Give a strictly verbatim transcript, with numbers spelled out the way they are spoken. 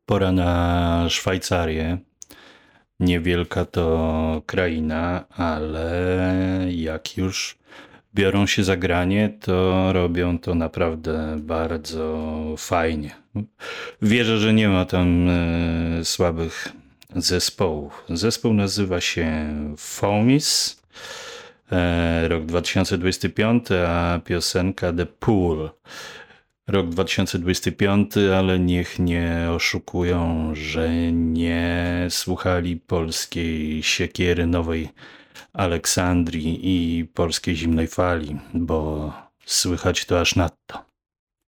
pora na Szwajcarię. Niewielka to kraina, ale jak już biorą się za granie, to robią to naprawdę bardzo fajnie. Wierzę, że nie ma tam e, słabych zespołów. Zespół nazywa się Foamis, e, rok dwa tysiące dwudziesty piąty, a piosenka The Pool. Rok dwa tysiące dwudziesty piąty, ale niech nie oszukują, że nie słuchali polskiej siekiery Nowej Aleksandrii i polskiej zimnej fali, bo słychać to aż nadto.